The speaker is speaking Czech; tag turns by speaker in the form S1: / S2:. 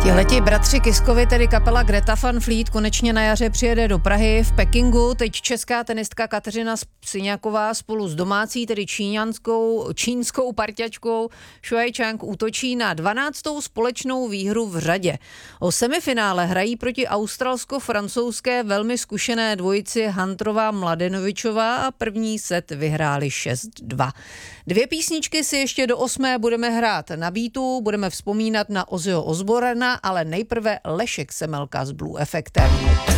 S1: Tihleti bratři Kiskovi, tedy kapela Greta Van Fleet, konečně na jaře přijede do Prahy. V Pekingu teď česká tenistka Kateřina Siniaková spolu s domácí, tedy čínskou parťačkou Shuai Chang útočí na 12. společnou výhru v řadě. O semifinále hrají proti australsko-francouzské velmi zkušené dvojici Hunterová Mladenovičová a první set vyhráli 6-2. 2 písničky si ještě do 8. budeme hrát na beatu, budeme vzpomínat na Ozzyho Osbourna, ale nejprve Lešek Semelka s Blue Efektem.